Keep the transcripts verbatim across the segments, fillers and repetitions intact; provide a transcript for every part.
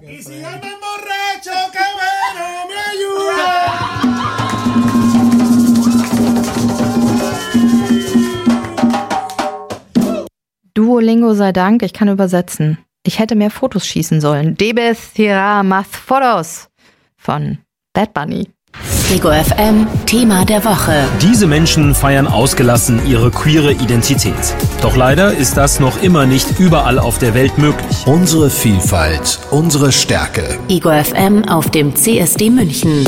Y si andan borracho, que bueno me ayuda. Duolingo sei Dank, ich kann übersetzen. Ich hätte mehr Fotos schießen sollen. Debes tirar más fotos von Bad Bunny. Ego F M, Thema der Woche. Diese Menschen feiern ausgelassen ihre queere Identität. Doch leider ist das noch immer nicht überall auf der Welt möglich. Unsere Vielfalt, unsere Stärke. Ego F M auf dem C S D München.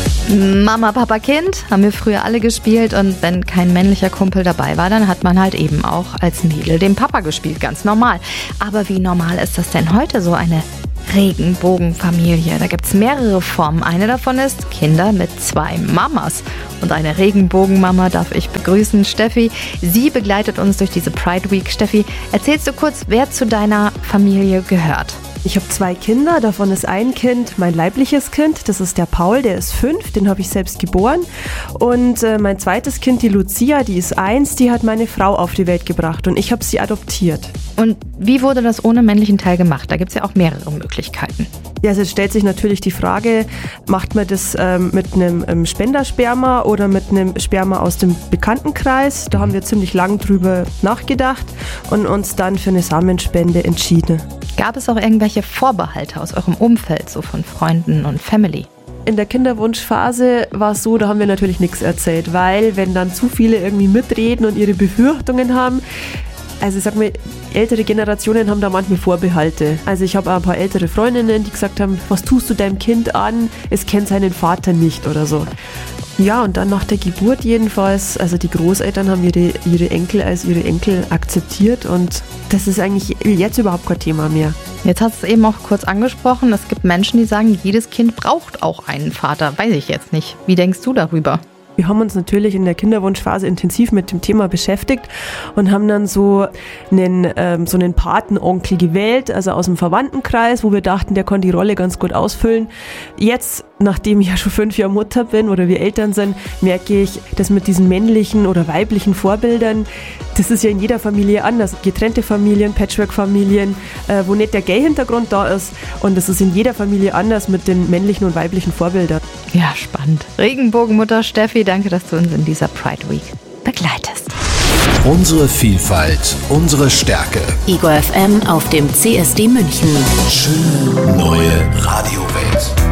Mama, Papa, Kind haben wir früher alle gespielt und wenn kein männlicher Kumpel dabei war, dann hat man halt eben auch als Mädel den Papa gespielt, ganz normal. Aber wie normal ist das denn heute, so eine Regenbogenfamilie? Da gibt's mehrere Formen. Eine davon ist Kinder mit zwei Mamas. Und eine Regenbogenmama darf ich begrüßen, Steffi. Sie begleitet uns durch diese Pride Week. Steffi, erzählst du kurz, wer zu deiner Familie gehört? Ich habe zwei Kinder, davon ist ein Kind mein leibliches Kind, das ist der Paul, der ist fünf, den habe ich selbst geboren. Und äh, mein zweites Kind, die Lucia, die ist eins, die hat meine Frau auf die Welt gebracht und ich habe sie adoptiert. Und wie wurde das ohne männlichen Teil gemacht? Da gibt es ja auch mehrere Möglichkeiten. Ja, also jetzt stellt sich natürlich die Frage, macht man das ähm, mit einem ähm, Spendersperma oder mit einem Sperma aus dem Bekanntenkreis? Da haben wir ziemlich lang drüber nachgedacht und uns dann für eine Samenspende entschieden. Gab es auch irgendwelche Vorbehalte aus eurem Umfeld, so von Freunden und Family? In der Kinderwunschphase war es so, da haben wir natürlich nichts erzählt, weil wenn dann zu viele irgendwie mitreden und ihre Befürchtungen haben, also ich sag mal, ältere Generationen haben da manchmal Vorbehalte. Also ich habe auch ein paar ältere Freundinnen, die gesagt haben, was tust du deinem Kind an? Es kennt seinen Vater nicht oder so. Ja, und dann nach der Geburt jedenfalls, also die Großeltern haben ihre, ihre Enkel als ihre Enkel akzeptiert und das ist eigentlich jetzt überhaupt kein Thema mehr. Jetzt hast du es eben auch kurz angesprochen, es gibt Menschen, die sagen, jedes Kind braucht auch einen Vater. Weiß ich jetzt nicht. Wie denkst du darüber? Wir haben uns natürlich in der Kinderwunschphase intensiv mit dem Thema beschäftigt und haben dann so einen, ähm, so einen Patenonkel gewählt, also aus dem Verwandtenkreis, wo wir dachten, der kann die Rolle ganz gut ausfüllen. Jetzt, nachdem ich ja schon fünf Jahre Mutter bin oder wir Eltern sind, merke ich, dass mit diesen männlichen oder weiblichen Vorbildern, das ist ja in jeder Familie anders. Getrennte Familien, Patchwork-Familien, äh, wo nicht der Gay-Hintergrund da ist. Und das ist in jeder Familie anders mit den männlichen und weiblichen Vorbildern. Ja, spannend. Regenbogenmutter Steffi, danke, dass du uns in dieser Pride Week begleitest. Unsere Vielfalt, unsere Stärke. Ego F M auf dem C S D München. Schöne neue Radiowelt.